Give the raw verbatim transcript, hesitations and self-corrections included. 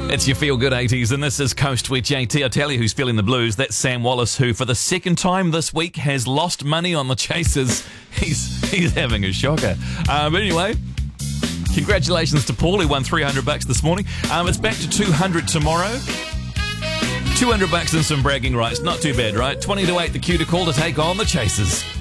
It's your Feel Good eighties, and this is Coast with J T. I tell you who's feeling the blues. That's Sam Wallace, who for the second time this week has lost money on the Chasers. He's he's having a shocker. Uh, but anyway, congratulations to Paul, who won three hundred bucks this morning. Um, it's back to two hundred tomorrow. two hundred bucks and some bragging rights. Not too bad, right? twenty to eight, the cue to call to take on the Chasers.